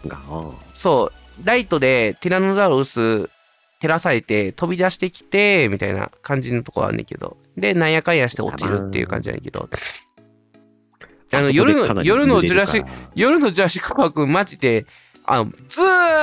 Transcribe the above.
が。 そう、ライトでティラノザウルス照らされて飛び出してきて、みたいな感じのとこあんねんけど。で、なんやかんやして落ちるっていう感じなんやけど。夜のジュラシックパークマジで、ずー